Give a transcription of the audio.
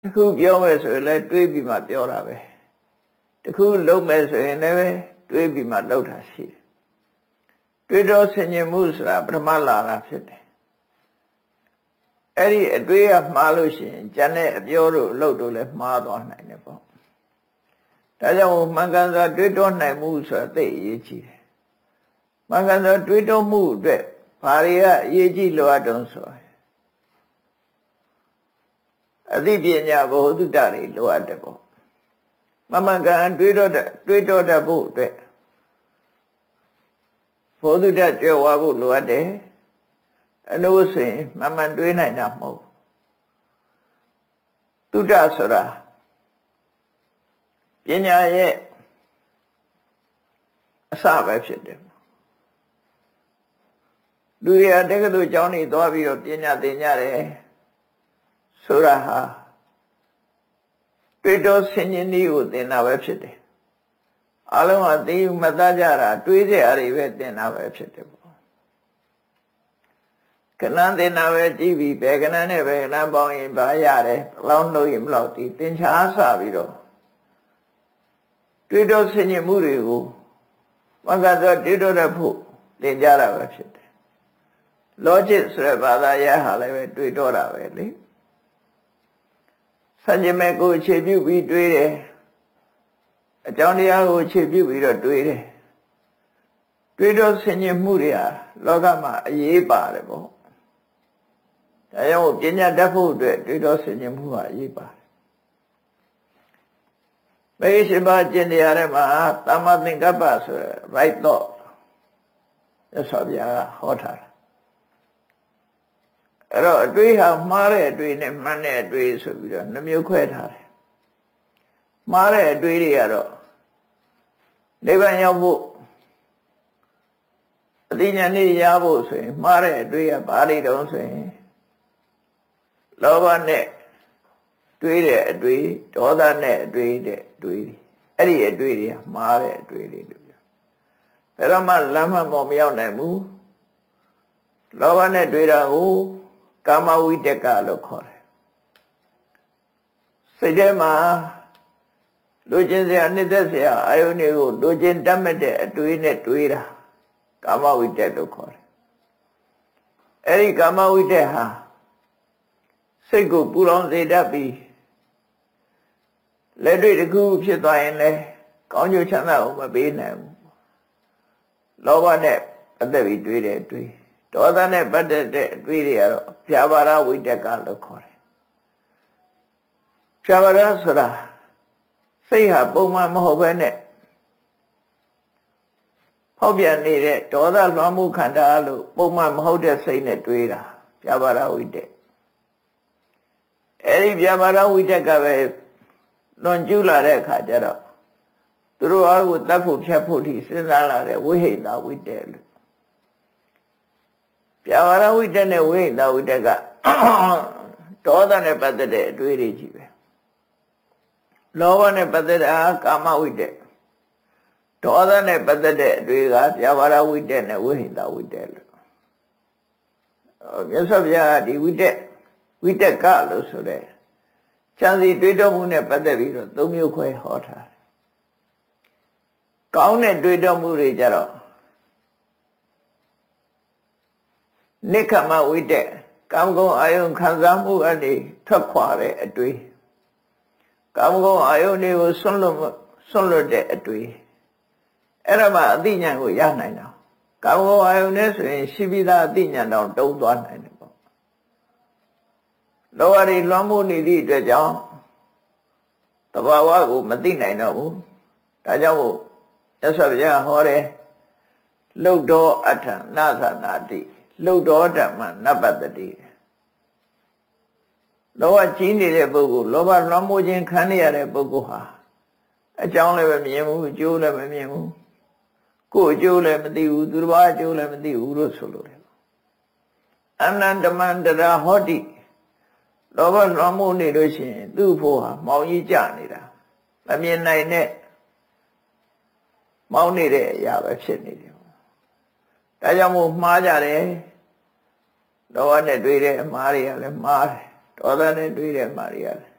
တခုပြောမယ်ဆိုရင်လည်းတွေးပြီးမှပြောတာပဲတခုလုပ်မယ်ဆိုရင်လည်းတွေးပြီးမှလုပ်တာရှိတယ်တွေးတော့ဆင်ញင်မှုဆိုတာပထမလာတာဖြစ်တယ်အဲ့ဒီအတွေးကမှားလို့ရှိရင်ကျန်တဲ့အပြောတို့အလုပ်တို့လည်းမှားသွားနိုင်တယ်ပေါ့ဒါကြောင့်မှန်ကန်စွာတွေးတောနိုင်မှုဆိုတာသိအရေးကြီးတယ်မှန်ကန်စွာတွေးတောမှုအတွက်ဘာတွေကအရေးကြီးလိုအပ်တုံးဆိုအသိပညာဘ ਹੁ တုတ္တတွေလိုအပ်တယ်ပေါ့မမှန်ကန်တွေးတောတတ်ဖို့အတွက်ဘ ਹੁ တုတ္တကြွယ်ဝဖို့လိုအပ်တယ်အလို့ဆိုရင်မှန်တွေးနိုင်တာမဟုတ်တုတ္တဆိုတာပညာရဲ့အစပဲဖြစ်တယ်လူရတက္ကသိုလ်ကျောင်းနေသွားပြီးတော့ပညာသင်ကြတယ်ဆိုတာဟာတွေးတောဆင်ញင်နည်းကိုသင်တာပဲဖြစ်တယ်အလုံးကသိမသားကြတာတွေးကြရတွေပဲသင်တာပဲဖြစ်တယ်ပေါ့ကဏ္ဍသင်တာပဲကြည့်ပြီးဘယ်ကဏ္ဍနဲ့ဘယ်ကဏ္ဍပေါင်းရင်ဘာရတယ်ဘလောက်လို့ရင်ဘလောက်ဒီသင်္ချာဆပြီးတော့တွေးတောဆင်ញင်မှုတွေကိုမကသောတွေးတောတတ်ဖို့သင်ကြတာပဲဖြစ်တယ် logic ဆိုတဲ့ဘာသာရပ်ဟာလည်းပဲတွေးတောတာပဲလေစัจ မဲ့ကိုအခြေပြုပြီးတွေးတယ်အကြောင်းတရားကိုအခြေပြုပြီးတော့တွေးတယ်တွေးတောဆင်ញင်မှုတွေဟာလောကမှာအရေးပါတယ်ပေါ့ဒါကြောင့်ပညာတတ်ဖို့အတွက်တွေးတောဆင်ញင်မှုဟာအရေးပါတယ်ဘယ်ရှိပါကျင့်တရားတွေမှာသမ္မာသင်္ကပ္ပဆိုရယ် right thought ရသော်ဗျာဟောထားတာအဲ့တော့အတွေးဟာမှားတဲ့အတွေးနဲ့မှန်တဲ့အတွေးဆိုပြီးတော့နှမျိုးခွဲထားတယ်မှားတဲ့အတွေးတွေကတော့နိဗ္ဗာန်ရောက်ဖို့အတိညာဏ်နဲ့ရဖို့ဆိုရင်မှားတဲ့အတွေးကဘာတွေတုံးဆိုရင်လောဘနဲ့တွေးတဲ့အတွေးဒေါသနဲ့တွေးတဲ့တွေးအဲ့ဒီအတွေးတွေကမှားတဲ့အတွေးတွေလို့ပြောဘယ်တော့မှလမ်းမပေါ်မရောက်နိုင်ဘူးလောဘနဲ့တွေးတာကိုကာမဝိတကလို့ခေါ်တယ်စိတ်ထဲမှာလူချင်းစရာနှစ်သက်စရာအာယုန်တွေကိုလူချင်းတတ်မဲ့တဲ့အတွေးနဲ့တွေးတာကာမဝိတက်လို့ခေါ်တယ်အဲ့ဒီကာမဝိတက်ဟာစိတ်ကိုပူလောင်စေတတ်ပြီးလက်တွေ့တစ်ခုဖြစ်သွားရင်လည်းကောင်းကျိုးချမ်းသာကိုမပေးနိုင်ဘူးလောဘနဲ့ပတ်သက်ပြီးတွေးတဲ့အတွေးဒေါသနဲ့ပတ်သက်တဲ့အတွေးတွေကတော့ဖြာပါရဝိတကလို့ခေါ်တယ်ဖြာပါရဆိုတာစိတ်ဟာပုံမှန်မဟုတ်ဘဲနဲ့ဖောက်ပြန်နေတဲ့ဒေါသလွှမ်းမှုခန္ဓာလို့ပုံမှန်မဟုတ်တဲ့စိတ်နဲ့တွေးတာဖြာပါရဝိတက်အဲ့ဒီဖြာပါရဝိတက်ကပဲလွန်ကျူးလာတဲ့အခါကျတော့သူတို့အားကိုတတ်ဖို့ဖြတ်ဖို့ထိစဉ်းစားလာတဲ့ဝိဟိတဝိတက်လို့ပြာပါရဝိတက်နဲ့ဝိဟိတဝိတက်ကဒေါသနဲ့ပတ်သက်တဲ့အတွေးတွေကြီးပဲလောဘနဲ့ပတ်သက်တာကာမဝိတက်ဒေါသနဲ့ပတ်သက်တဲ့အတွေးကပြာပါရဝိတက်နဲ့ဝိဟိတဝိတက်လို့မြတ်စွာဘုရားဒီဝိတက်ကလို့ဆိုတဲ့ဉာဏ်စီတွေးတောမှုနဲ့ပတ်သက်ပြီးတော့သုံးမျိုးခွဲဟောထားတယ်ကောင်းတဲ့တွေးတောမှုတွေကြတော့နိက္ခမဝိတက်ကာမဂုဏ်အာယုံခံစားမှုအနေထွက်ခွာတဲ့အတွေ့ကာမဂုဏ်အာယုံတွေကိုဆွန့်လွတ်တဲ့အတွေ့အဲ့ဒါမှအသိဉာဏ်ကိုရနိုင်တာကာမဂုဏ်အာယုံနဲ့ဆိုရင်ရှိပြီးသားအသိဉာဏ်တော့တုံးသွားနိုင်တယ်ပေါ့လောဘတွေလွှမ်းမိုးနေသည့်အတွက်ကြောင့်တဘာဝကိုမသိနိုင်တော့ဘူးဒါကြောင့်မို့မြတ်စွာဘုရားဟောတယ်လုတ်တော်အထံနာသနာတိလုတ်တော်ဓမ္မနပ္ပတတိလောဘကြီးနေတဲ့ပုဂ္ဂိုလ်လောဘလွှမ်းမိုးခြင်းခံရတဲ့ပုဂ္ဂိုလ်ဟာအကြောင်းလည်းမမြင်ဘူးအကျိုးလည်းမမြင်ဘူးကိုယ်အကျိုးလည်းမသိဘူးသူတစ်ပါးအကျိုးလည်းမသိဘူးလို့ဆိုလို့တယ်အနန္တမန္တရာဟောတိလောဘလွှမ်းမိုးနေလို့ရှိရင်သူ့ဖို့ဟာမောင်ကြီးကြနေတာမမြင်နိုင်တဲ့မောင်းနေတဲ့အရာပဲဖြစ်နေတယ်ဒါကြောင့်မို့မှားကြတယ်လောဘနဲ့တွေ့တဲ့အမှားတွေကလည်းမှားတယ်ဒေါသနဲ့တွေ့တဲ့အမှားတွေကလည်း